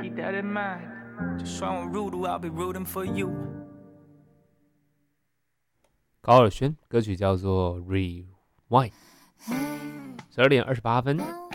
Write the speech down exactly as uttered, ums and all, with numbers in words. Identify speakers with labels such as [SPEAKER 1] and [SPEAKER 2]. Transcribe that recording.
[SPEAKER 1] keep that in mind. 就算我 rude, I'll be rooting for you.
[SPEAKER 2] 高尔宣歌曲叫做 Rewind。十二点二十八分。